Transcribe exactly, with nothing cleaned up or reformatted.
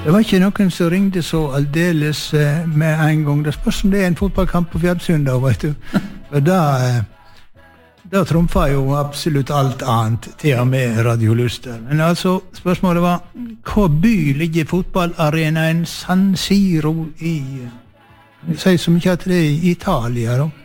Det var ikke noen som ringde så aldeles eh, med en gang. Det spørs om det er en fotballkamp på Fjerdsund da, vet du. Og da, eh, da trumfer jo absolutt alt annet, til og med radiolyster. Men altså, spørsmålet var, hva by ligger fotballarenaen San Siro i? Jeg sier så mye at det er i Italia da.